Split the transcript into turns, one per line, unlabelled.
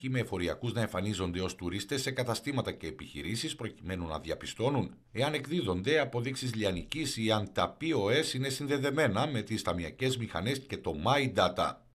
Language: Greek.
και με εφοριακούς να εμφανίζονται ως τουρίστες σε καταστήματα και επιχειρήσεις προκειμένου να διαπιστώνουν εάν εκδίδονται αποδείξεις λιανικής ή αν τα POS είναι συνδεδεμένα με τις ταμειακές μηχανές και το My Data.